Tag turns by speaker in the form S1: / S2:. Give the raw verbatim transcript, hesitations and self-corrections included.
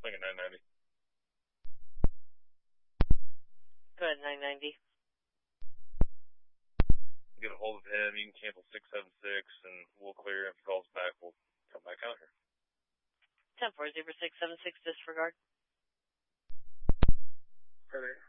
S1: swing at nine ninety.
S2: Go ahead, nine ninety.
S1: Get a hold of him. You can cancel six seven six, and we'll clear. If he calls back, we'll come back out here.
S2: ten four zero six seven six, disregard.
S1: Perfect.